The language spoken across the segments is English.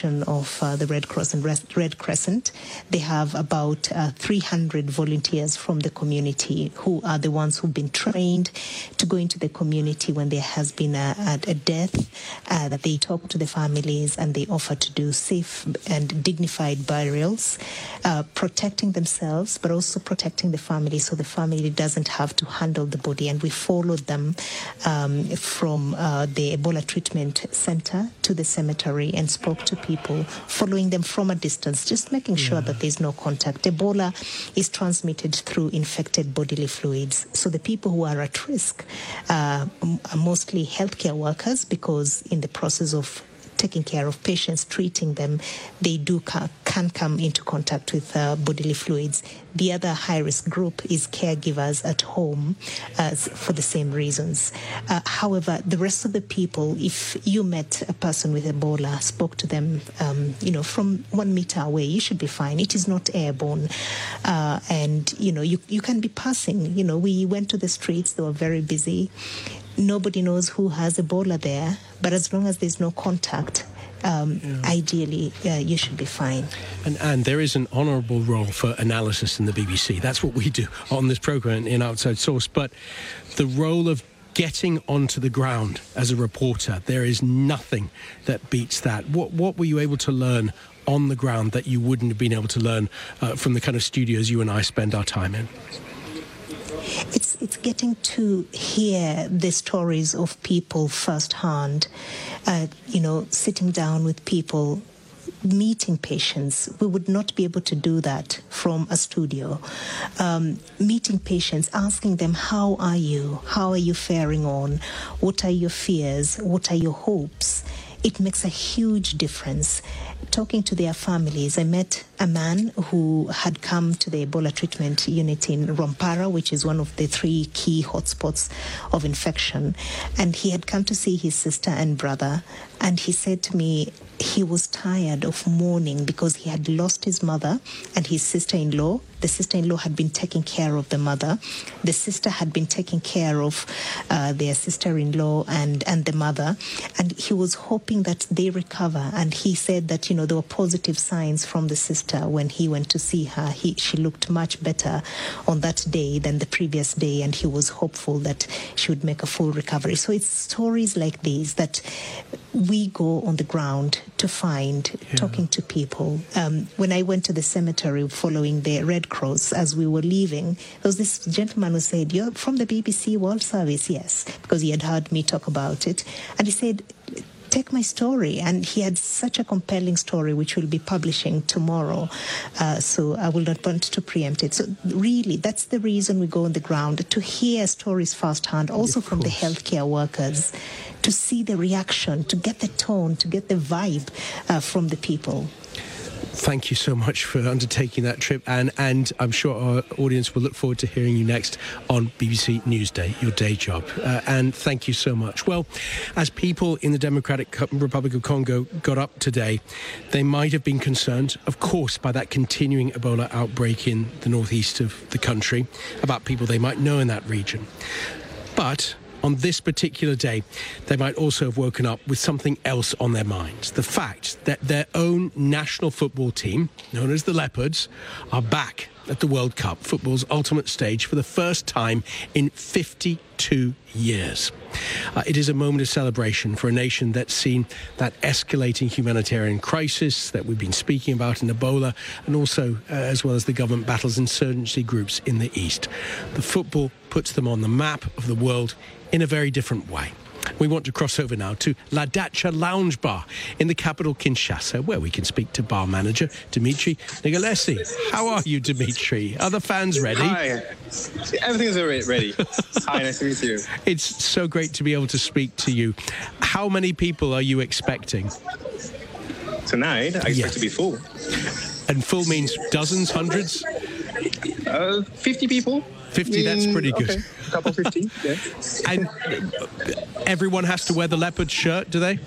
of the Red Cross and Red Crescent. They have about 300 volunteers from the community who are the ones who've been trained to go into the community when there has been a death, that they talk to the families and they offer to do safe and dignified burials, protecting themselves but also protecting the family so the family doesn't have to handle the body. And we followed them from the Ebola treatment center to the cemetery and spoke to people, following them from a distance, just making sure that there's no contact. Ebola is transmitted through infected bodily fluids. So the people who are at risk are mostly healthcare workers, because in the process of taking care of patients, treating them, they can come into contact with bodily fluids. The other high-risk group is caregivers at home for the same reasons. However, the rest of the people, if you met a person with Ebola, spoke to them, from 1 meter away, you should be fine. It is not airborne. And, you can be passing. We went to the streets. They were very busy. Nobody knows who has Ebola there, but as long as there's no contact, ideally, you should be fine. And there is an honourable role for analysis in the BBC. That's what we do on this programme in Outside Source. But the role of getting onto the ground as a reporter, there is nothing that beats that. What were you able to learn on the ground that you wouldn't have been able to learn from the kind of studios you and I spend our time in? It's getting to hear the stories of people firsthand, sitting down with people, meeting patients. We would not be able to do that from a studio. Meeting patients, asking them, how are you? How are you faring on? What are your fears? What are your hopes? It makes a huge difference. Talking to their families, I met a man who had come to the Ebola treatment unit in Rwampara, which is one of the 3 key hotspots of infection. And he had come to see his sister and brother. And he said to me he was tired of mourning because he had lost his mother and his sister-in-law. The sister-in-law had been taking care of the mother. The sister had been taking care of their sister-in-law and the mother. And he was hoping that they recover. And he said that, there were positive signs from the sister when he went to see her. She looked much better on that day than the previous day. And he was hopeful that she would make a full recovery. So it's stories like these that we go on the ground to find, talking to people. When I went to the cemetery following the Red Cross, as we were leaving, there was this gentleman who said, "You're from the BBC World Service?" Yes, because he had heard me talk about it. And he said, "Take my story." And he had such a compelling story, which we'll be publishing tomorrow. So I will not want to preempt it. So really, that's the reason we go on the ground, to hear stories firsthand, also from the healthcare workers, to see the reaction, to get the tone, to get the vibe from the people. Thank you so much for undertaking that trip, and I'm sure our audience will look forward to hearing you next on BBC Newsday, your day job. And thank you so much. Well, as people in the Democratic Republic of Congo got up today, they might have been concerned, of course, by that continuing Ebola outbreak in the northeast of the country, about people they might know in that region. But on this particular day, they might also have woken up with something else on their minds. The fact that their own national football team, known as the Leopards, are back at the World Cup, football's ultimate stage, for the first time in 52 years. It is a moment of celebration for a nation that's seen that escalating humanitarian crisis that we've been speaking about in Ebola, and also, as well as the government battles insurgency groups in the east. The football puts them on the map of the world in a very different way. We want to cross over now to La Dacha Lounge Bar in the capital, Kinshasa, where we can speak to bar manager Dimitri Nigalesi. How are you, Dimitri? Are the fans ready? Hi. Everything's ready. Hi, nice to meet you. It's so great to be able to speak to you. How many people are you expecting? Tonight, I expect to be full. And full means dozens, hundreds? 50 people. 50, that's pretty good. Okay. A couple 50, yeah. And everyone has to wear the leopard shirt, do they?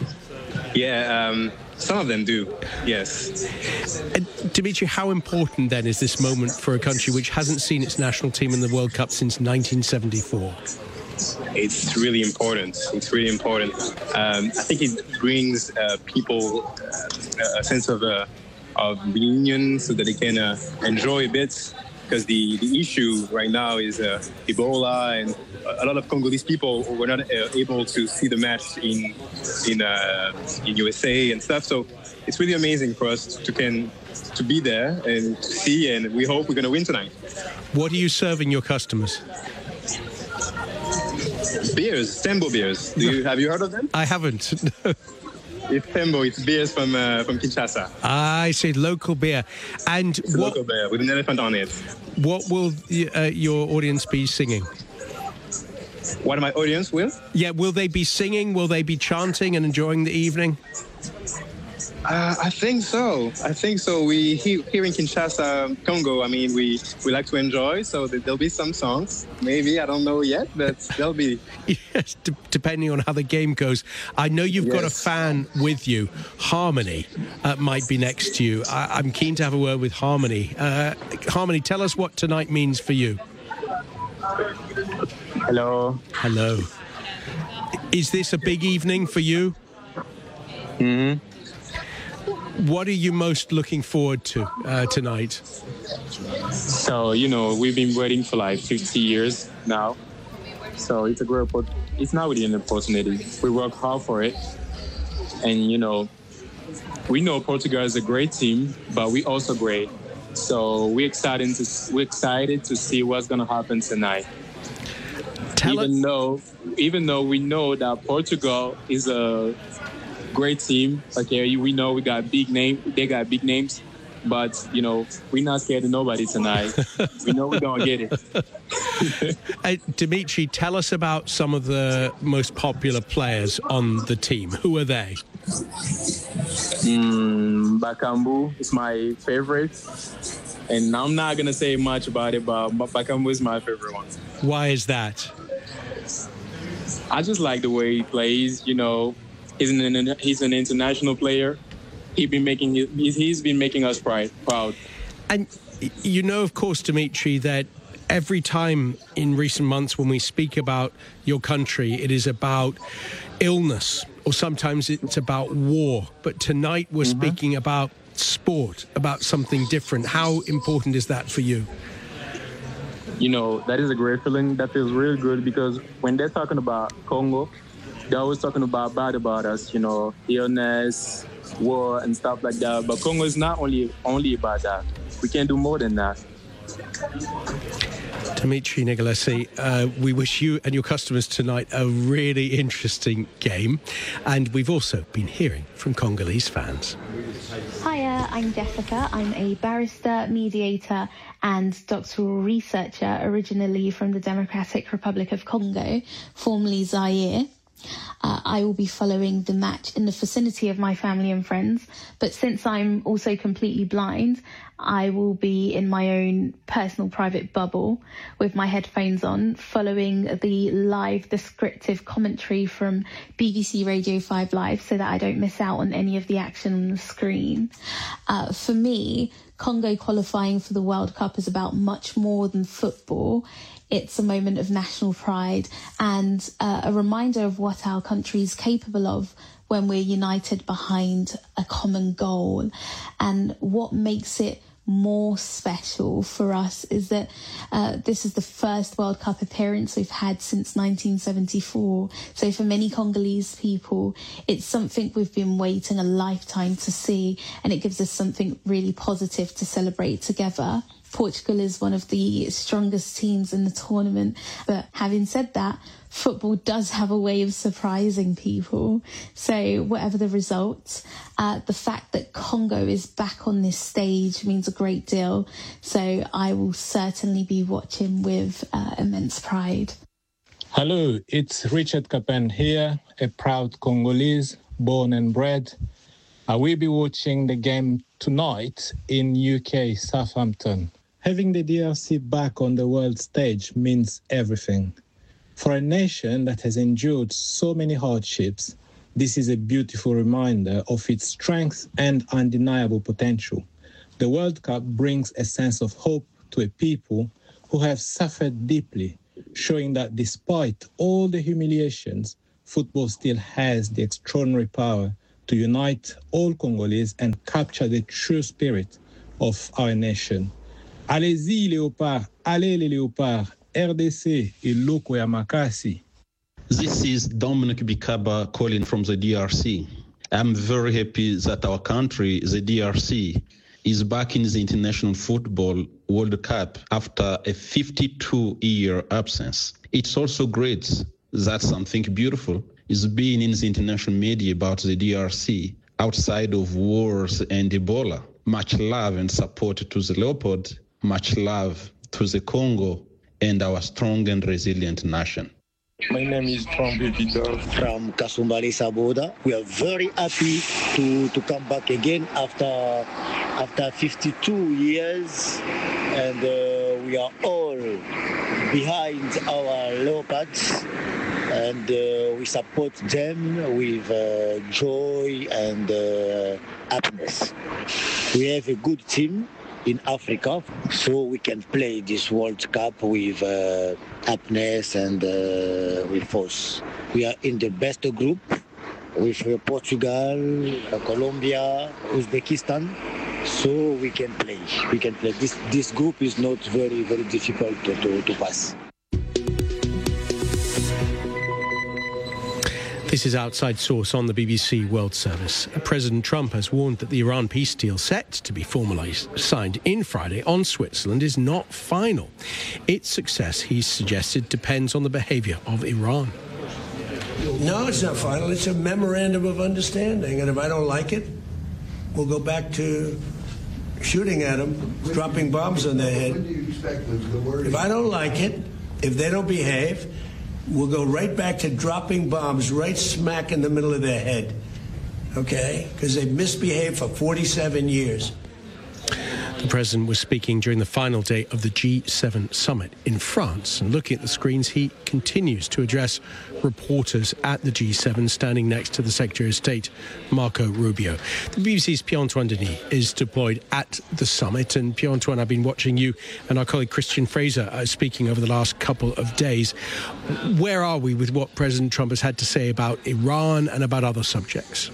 Yeah, some of them do, yes. And Dimitri, how important then is this moment for a country which hasn't seen its national team in the World Cup since 1974? It's really important. It's really important. I think it brings people a sense of reunion so that they can enjoy a bit. Because the issue right now is Ebola, and a lot of Congolese people were not able to see the match in USA and stuff. So it's really amazing for us to be there and to see, and we hope we're going to win tonight. What are you serving your customers? Beers, Tembo beers. Have you heard of them? I haven't. It's Tembo. It's beers from Kinshasa. I see, local beer. And it's local beer with an elephant on it. What will your audience be singing? What my audience will? Yeah, will they be singing? Will they be chanting and enjoying the evening? I think so. We here in Kinshasa, Congo, I mean, we like to enjoy, so there'll be some songs. Maybe, I don't know yet, but there'll be. Yes, depending on how the game goes. I know you've got a fan with you. Harmony might be next to you. I'm keen to have a word with Harmony. Harmony, tell us what tonight means for you. Hello. Hello. Is this a big evening for you? Mm-hmm. What are you most looking forward to tonight? So, we've been waiting for like 50 years now. So it's it's not really an opportunity. We work hard for it. And, we know Portugal is a great team, but we also great. So we're excited to see what's going to happen tonight. Even though we know that Portugal is a great team. Okay, we know we got big name. They got big names, but we're not scared of nobody tonight. We know we're gonna get it. Dimitri, tell us about some of the most popular players on the team. Who are they? Bakambu is my favorite, and I'm not gonna say much about it, but Bakambu is my favorite one. Why is that? I just like the way he plays. He's an international player. He's been making us proud. And of course, Dimitri, that every time in recent months when we speak about your country, it is about illness, or sometimes it's about war. But tonight we're speaking about sport, about something different. How important is that for you? That is a great feeling. That feels really good, because when they're talking about Congo, they're always talking bad about us, illness, war, and stuff like that. But Congo is not only about that. We can do more than that. Dimitri Nicolesi, we wish you and your customers tonight a really interesting game. And we've also been hearing from Congolese fans. Hiya, I'm Jessica. I'm a barrister, mediator and doctoral researcher, originally from the Democratic Republic of Congo, formerly Zaire. I will be following the match in the vicinity of my family and friends, but since I'm also completely blind, I will be in my own personal private bubble with my headphones on, following the live descriptive commentary from BBC Radio 5 Live so that I don't miss out on any of the action on the screen. For me, Congo qualifying for the World Cup is about much more than football. It's a moment of national pride and a reminder of what our country is capable of when we're united behind a common goal. And what makes it more special for us is that this is the first World Cup appearance we've had since 1974. So for many Congolese people, it's something we've been waiting a lifetime to see, and it gives us something really positive to celebrate together. Portugal is one of the strongest teams in the tournament. But having said that, football does have a way of surprising people. So whatever the results, the fact that Congo is back on this stage means a great deal. So I will certainly be watching with immense pride. Hello, it's Richard Capen here, a proud Congolese, born and bred. I will be watching the game tonight in UK, Southampton. Having the DRC back on the world stage means everything. For a nation that has endured so many hardships, this is a beautiful reminder of its strength and undeniable potential. The World Cup brings a sense of hope to a people who have suffered deeply, showing that despite all the humiliations, football still has the extraordinary power to unite all Congolese and capture the true spirit of our nation. Allez-y, Léopard. Allez, les Léopards. RDC et Loko ya Makasi. This is Dominic Bikaba calling from the DRC. I'm very happy that our country, the DRC, is back in the International Football World Cup after a 52-year absence. It's also great that something beautiful is being in the international media about the DRC outside of wars and Ebola. Much love and support to the Leopard, much love to the Congo and our strong and resilient nation. My name is Frank Bebidov from Kasumbali Saboda. We are very happy to come back again after 52 years, and we are all behind our Leopards, and we support them with joy and happiness. We have a good team in Africa, so we can play this World Cup with happiness and with force. We are in the best group with Portugal, Colombia, Uzbekistan, so we can play. We can play. This group is not very, very difficult to pass. This is Outside Source on the BBC World Service. President Trump has warned that the Iran peace deal set to be formally signed in Friday on Switzerland is not final. Its success, he's suggested, depends on the behaviour of Iran. No, it's not final. It's a memorandum of understanding. And if I don't like it, we'll go back to shooting at them, dropping bombs on their head. When do you expect the word? If I don't like it, if they don't behave, we'll go right back to dropping bombs right smack in the middle of their head, okay? Because they've misbehaved for 47 years. The president was speaking during the final day of the G7 summit in France. And looking at the screens, he continues to address reporters at the G7, standing next to the Secretary of State, Marco Rubio. The BBC's Pierre-Antoine Denis is deployed at the summit. And Pierre-Antoine, I've been watching you and our colleague Christian Fraser speaking over the last couple of days. Where are we with what President Trump has had to say about Iran and about other subjects?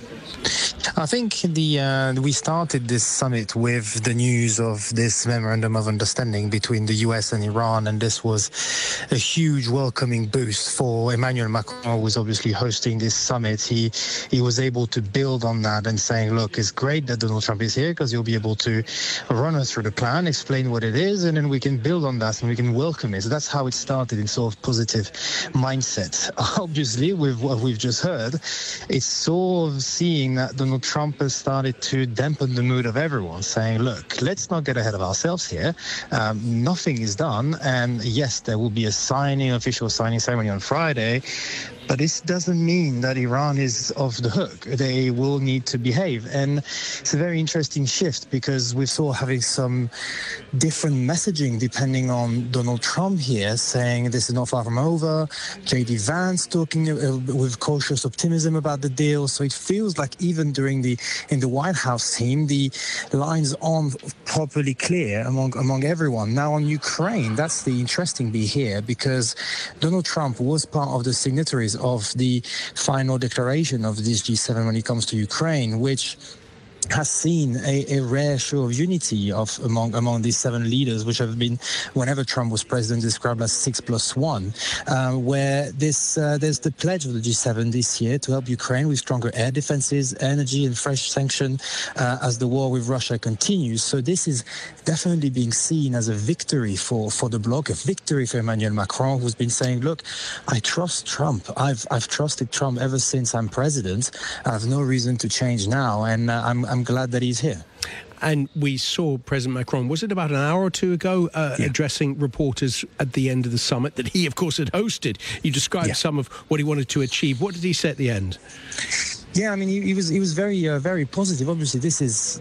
I think we started this summit with the news of this memorandum of understanding between the US and Iran, and this was a huge welcoming boost for Emmanuel Macron, who was obviously hosting this summit. He was able to build on that and saying, look, it's great that Donald Trump is here because he'll be able to run us through the plan, explain what it is, and then we can build on that and we can welcome it. So that's how it started, in sort of positive mindset. Obviously, with what we've just heard, it's sort of seeing that Donald Trump has started to dampen the mood of everyone, saying, look, let's not get ahead of ourselves here. Nothing is done. And yes, there will be a official signing ceremony on Friday. But this doesn't mean that Iran is off the hook. They will need to behave. And it's a very interesting shift because we're sort of having some different messaging depending on Donald Trump here, saying this is not far from over. J.D. Vance talking with cautious optimism about the deal. So it feels like even in the White House team, the lines aren't properly clear among everyone. Now on Ukraine, that's the interesting bit here because Donald Trump was part of the signatories of the final declaration of this G7 when it comes to Ukraine, which has seen a rare show of unity among these seven leaders, which have been, whenever Trump was president, described as 6+1, where there's the pledge of the G7 this year to help Ukraine with stronger air defenses, energy and fresh sanction as the war with Russia continues. So this is definitely being seen as a victory for the bloc, a victory for Emmanuel Macron, who's been saying, look, I trust Trump. I've trusted Trump ever since I'm president. I have no reason to change now, and I'm glad that he's here. And we saw President Macron, was it about an hour or two ago, addressing reporters at the end of the summit that he, of course, had hosted. You described some of what he wanted to achieve. What did he say at the end? Yeah, I mean, he was very positive. Obviously, this is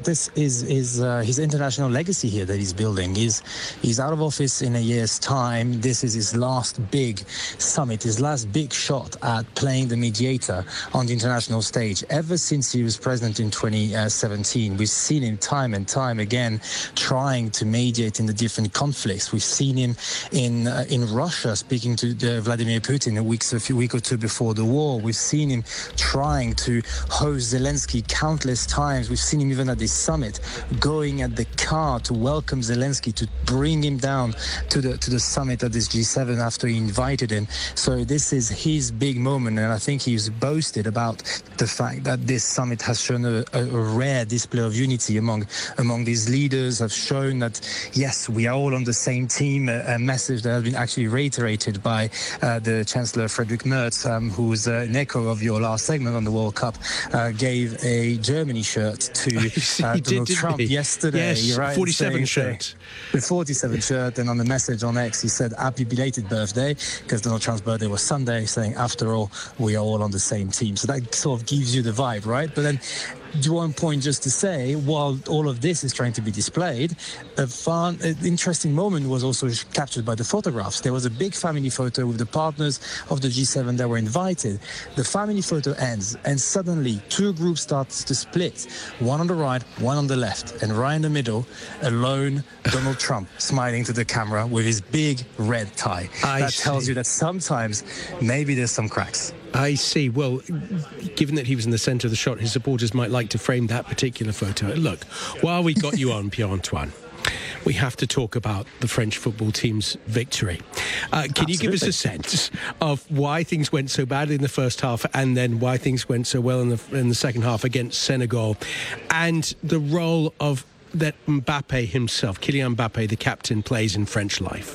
his international legacy here that he's building. He's out of office in a year's time. This is his last big summit, his last big shot at playing the mediator on the international stage. Ever since he was president in 2017, we've seen him time and time again trying to mediate in the different conflicts. We've seen him in Russia speaking to Vladimir Putin a week or two before the war. We've seen him trying to to host Zelensky countless times. We've seen him even at this summit, going at the car to welcome Zelensky, to bring him down to the summit at this G7 after he invited him. So this is his big moment, and I think he's boasted about the fact that this summit has shown a rare display of unity among these leaders, have shown that, yes, we are all on the same team, a message that has been actually reiterated by the Chancellor Friedrich Merz, who's an echo of your last segment on the World Cup, gave a Germany shirt to Donald Trump yesterday. Yes, right? 47 shirt. The 47 shirt, and on the message on X, he said, happy belated birthday, because Donald Trump's birthday was Sunday, saying, after all, we are all on the same team. So that sort of gives you the vibe, right? But then, one point just to say, while all of this is trying to be displayed, an interesting moment was also captured by the photographs. There was a big family photo with the partners of the G7 that were invited. The family photo ends, and suddenly two groups start to split, one on the right, one on the left, and right in the middle, alone, Donald Trump smiling to the camera with his big red tie. That tells you that sometimes maybe there's some cracks. I see. Well, given that he was in the centre of the shot, his supporters might like to frame that particular photo. Look, while we got you on, Pierre-Antoine, we have to talk about the French football team's victory. Can you give us a sense of why things went so badly in the first half, and then why things went so well in the second half against Senegal, and the role of that Mbappe himself, Kylian Mbappe, the captain, plays in French life?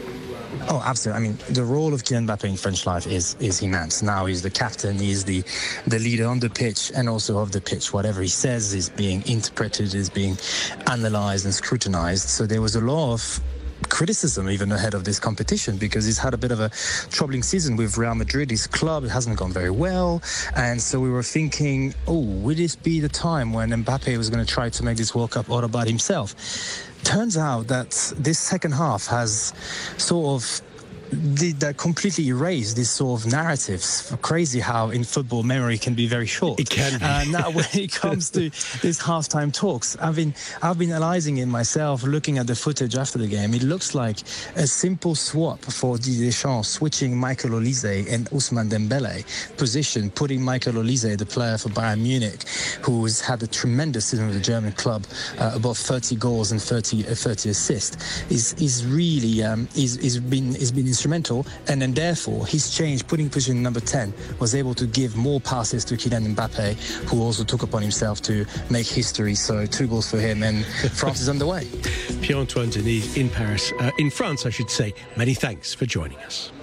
Oh, absolutely. I mean, the role of Kylian Mbappe in French life is immense. Now he's the captain, he's the leader on the pitch and also off the pitch. Whatever he says is being interpreted, is being analysed and scrutinised. So there was a lot of criticism even ahead of this competition, because he's had a bit of a troubling season with Real Madrid. His club hasn't gone very well, and so we were thinking, would this be the time when Mbappe was going to try to make this World Cup all about himself? Turns out that this second half has sort of that completely erased this sort of narratives. Crazy how in football memory can be very short. It can be. Now when it comes to these halftime talks, I've been analysing it myself, looking at the footage after the game. It looks like a simple swap for Didier Deschamps, switching Michael Olise and Ousmane Dembele position, putting Michael Olise, the player for Bayern Munich, who's had a tremendous season with the German club, above 30 goals and 30 assists, is really been instrumental, and then therefore his change, putting position number 10, was able to give more passes to Kylian Mbappe, who also took upon himself to make history. So 2 goals for him, and France is underway. Pierre-Antoine Denis in Paris, in France, I should say. Many thanks for joining us.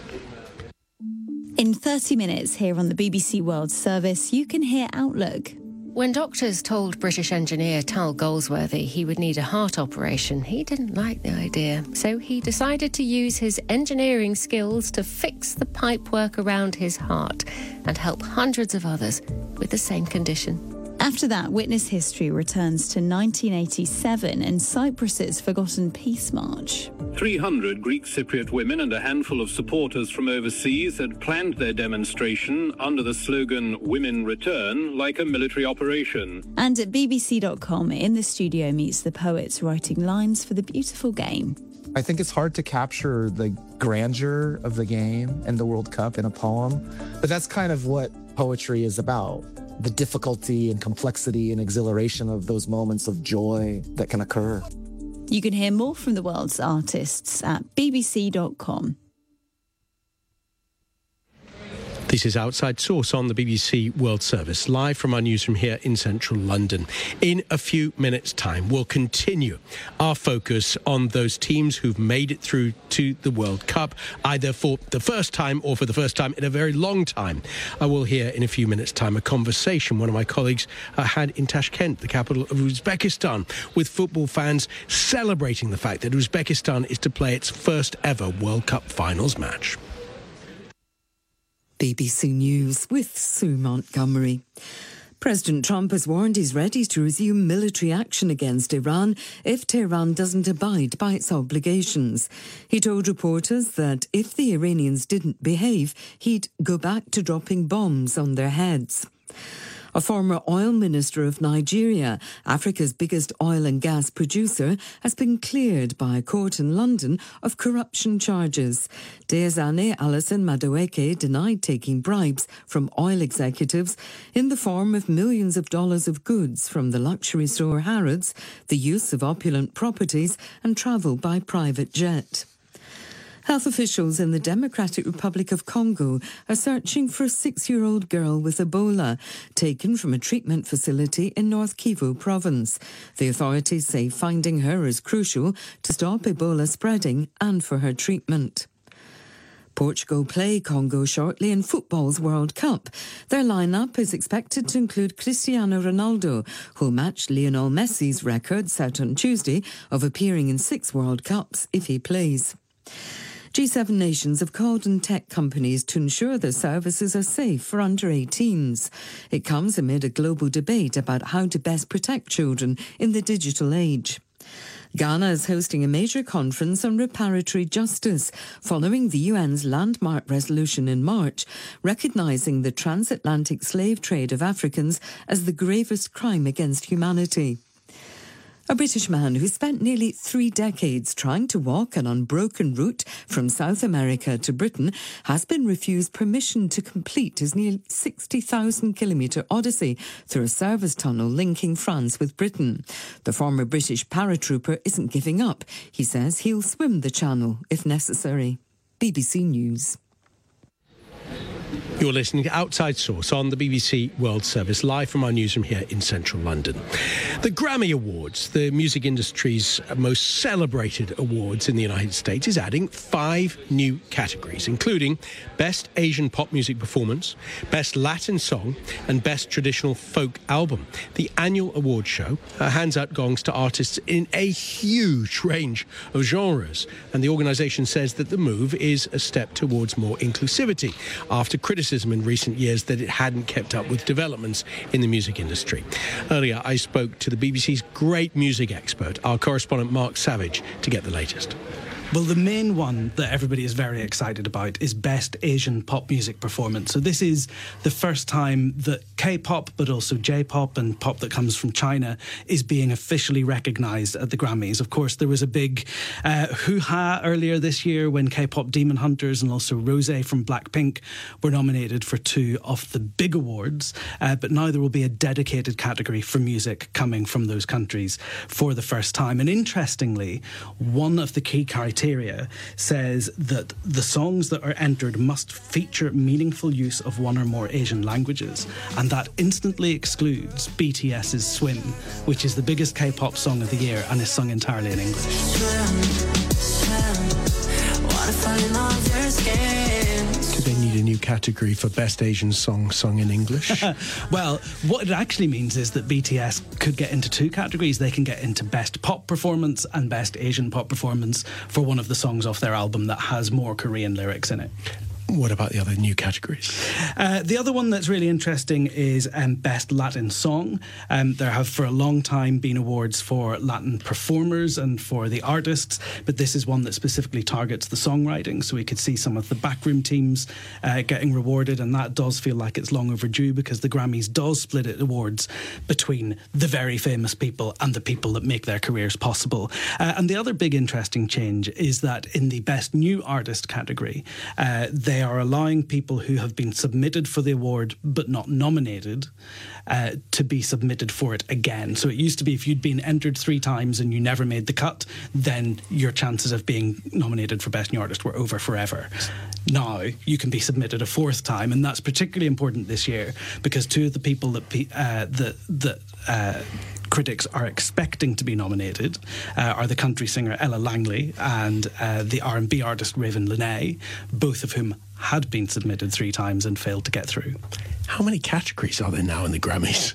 In 30 minutes here on the BBC World Service, you can hear Outlook. When doctors told British engineer Tal Goldsworthy he would need a heart operation, he didn't like the idea. So he decided to use his engineering skills to fix the pipework around his heart and help hundreds of others with the same condition. After that, Witness History returns to 1987 and Cyprus's Forgotten Peace March. 300 Greek Cypriot women and a handful of supporters from overseas had planned their demonstration under the slogan "Women Return" like a military operation. And at BBC.com, In the Studio meets the poets writing lines for the beautiful game. I think it's hard to capture the grandeur of the game and the World Cup in a poem, but that's kind of what poetry is about. The difficulty and complexity and exhilaration of those moments of joy that can occur. You can hear more from the world's artists at bbc.com. This is Outside Source on the BBC World Service, live from our newsroom here in central London. In a few minutes' time, we'll continue our focus on those teams who've made it through to the World Cup, either for the first time or for the first time in a very long time. I will hear in a few minutes' time a conversation one of my colleagues had in Tashkent, the capital of Uzbekistan, with football fans celebrating the fact that Uzbekistan is to play its first ever World Cup finals match. BBC News with Sue Montgomery. President Trump has warned he's ready to resume military action against Iran if Tehran doesn't abide by its obligations. He told reporters that if the Iranians didn't behave, he'd go back to dropping bombs on their heads. A former oil minister of Nigeria, Africa's biggest oil and gas producer, has been cleared by a court in London of corruption charges. Diezani Alison Madueke denied taking bribes from oil executives in the form of millions of dollars of goods from the luxury store Harrods, the use of opulent properties and travel by private jet. Health officials in the Democratic Republic of Congo are searching for a 6-year-old girl with Ebola, taken from a treatment facility in North Kivu province. The authorities say finding her is crucial to stop Ebola spreading and for her treatment. Portugal play Congo shortly in football's World Cup. Their lineup is expected to include Cristiano Ronaldo, who'll match Lionel Messi's record set on Tuesday of appearing in 6 World Cups if he plays. G7 nations have called on tech companies to ensure their services are safe for under-18s. It comes amid a global debate about how to best protect children in the digital age. Ghana is hosting a major conference on reparatory justice following the UN's landmark resolution in March, recognising the transatlantic slave trade of Africans as the gravest crime against humanity. A British man who spent nearly 3 decades trying to walk an unbroken route from South America to Britain has been refused permission to complete his nearly 60,000-kilometre odyssey through a service tunnel linking France with Britain. The former British paratrooper isn't giving up. He says he'll swim the channel if necessary. BBC News. You're listening to Outside Source on the BBC World Service, live from our newsroom here in central London. The Grammy Awards, the music industry's most celebrated awards in the United States, is adding 5 new categories, including Best Asian Pop Music Performance, Best Latin Song, and Best Traditional Folk Album. The annual award show hands out gongs to artists in a huge range of genres, and the organisation says that the move is a step towards more inclusivity after criticism in recent years that it hadn't kept up with developments in the music industry. Earlier, I spoke to the BBC's great music expert, our correspondent Mark Savage, to get the latest. Well, the main one that everybody is very excited about is Best Asian Pop Music Performance. So this is the first time that K-pop, but also J-pop and pop that comes from China, is being officially recognised at the Grammys. Of course, there was a big hoo-ha earlier this year when K-pop Demon Hunters and also Rosé from Blackpink were nominated for 2 of the big awards. But now there will be a dedicated category for music coming from those countries for the first time. And interestingly, one of the key criteria says that the songs that are entered must feature meaningful use of 1 or more Asian languages, and that instantly excludes BTS's Swim, which is the biggest K-pop song of the year and is sung entirely in English. Do they need a new category for Best Asian Song sung in English? Well, what it actually means is that BTS could get into 2 categories. They can get into Best Pop Performance and Best Asian Pop Performance for one of the songs off their album that has more Korean lyrics in it. What about the other new categories? The other one that's really interesting is Best Latin Song. There have for a long time been awards for Latin performers and for the artists, but this is one that specifically targets the songwriting, so we could see some of the backroom teams getting rewarded, and that does feel like it's long overdue because the Grammys does split its awards between the very famous people and the people that make their careers possible. And the other big interesting change is that in the Best New Artist category, they are allowing people who have been submitted for the award but not nominated to be submitted for it again. So it used to be if you'd been entered 3 times and you never made the cut, then your chances of being nominated for Best New Artist were over forever. Now you can be submitted a 4th time, and that's particularly important this year because 2 of the people that critics are expecting to be nominated are the country singer Ella Langley and the R&B artist Raven Lenae, both of whom had been submitted 3 times and failed to get through. How many categories are there now in the Grammys?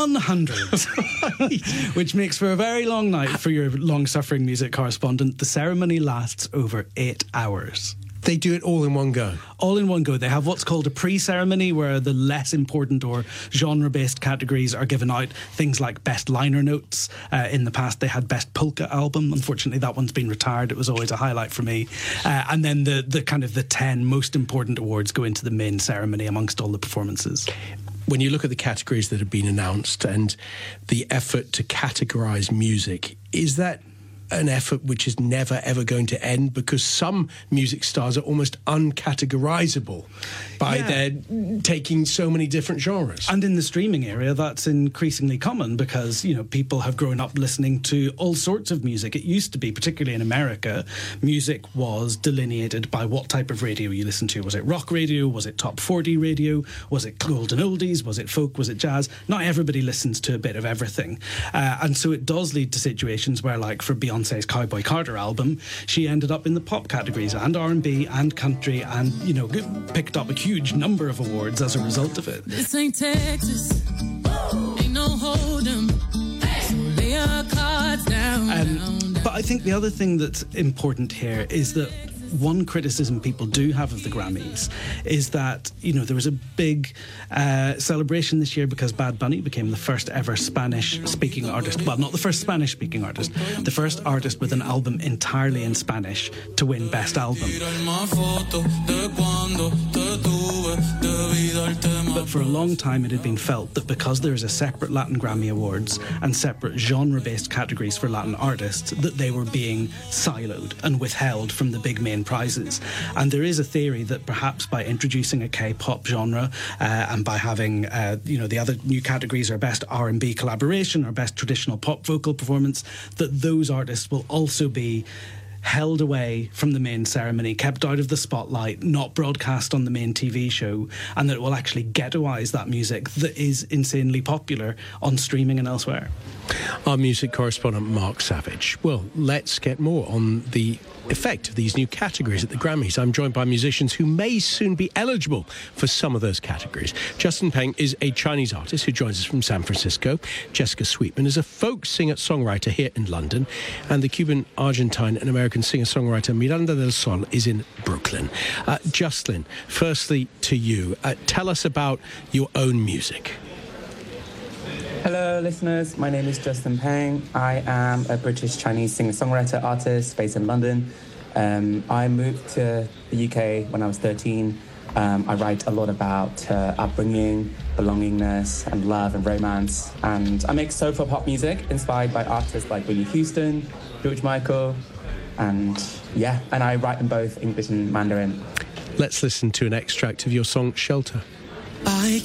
100, which makes for a very long night for your long-suffering music correspondent. The ceremony lasts over 8 hours. They do it all in one go? All in one go. They have what's called a pre-ceremony where the less important or genre-based categories are given out. Things like Best Liner Notes. In the past, they had Best Polka Album. Unfortunately, that one's been retired. It was always a highlight for me. And then the kind of the 10 most important awards go into the main ceremony amongst all the performances. when you look at the categories that have been announced and the effort to categorize music, is that an effort which is never, ever going to end? Because some music stars are almost uncategorizable by their taking so many different genres. And in the streaming area, that's increasingly common because, you know, people have grown up listening to all sorts of music. It used to be, particularly in America, music was delineated by what type of radio you listened to. Was it rock radio? Was it top 40 radio? Was it golden oldies? Was it folk? Was it jazz? Not everybody listens to a bit of everything. And so it does lead to situations where, like, for Beyonce's Cowboy Carter album, she ended up in the pop categories and R&B and country and, you know, picked up a huge number of awards as a result of it. This ain't Texas. Ain't no hold 'em. So lay your cards down. But I think the other thing that's important here is that one criticism people do have of the Grammys is that, you know, there was a big celebration this year because Bad Bunny became the first ever Spanish-speaking artist. Well, not the first Spanish-speaking artist, the first artist with an album entirely in Spanish to win Best Album. But for a long time it had been felt that because there is a separate Latin Grammy Awards and separate genre-based categories for Latin artists, that they were being siloed and withheld from the big main prizes. And there is a theory that perhaps by introducing a K-pop genre and by having, you know, the other new categories are Best R&B Collaboration or Best Traditional Pop Vocal Performance, that those artists will also be held away from the main ceremony, kept out of the spotlight, not broadcast on the main TV show, and that it will actually ghettoise that music that is insanely popular on streaming and elsewhere. Our music correspondent Mark Savage. Well, let's get more on the effect of these new categories at the Grammys. I'm joined by musicians who may soon be eligible for some of those categories. Justin Peng is a Chinese artist who joins us from San Francisco. Jessica Sweetman is a folk singer-songwriter here in London. And the Cuban, Argentine and American singer-songwriter Miranda del Sol is in Brooklyn. Justin, firstly to you, tell us about your own music. Hello, listeners. My name is Justin Peng. I am a British Chinese singer-songwriter artist based in London. I moved to the UK when I was 13. I write a lot about upbringing, belongingness, and love and romance. And I make soulful pop music inspired by artists like Whitney Houston, George Michael, and I write in both English and Mandarin. Let's listen to an extract of your song Shelter. I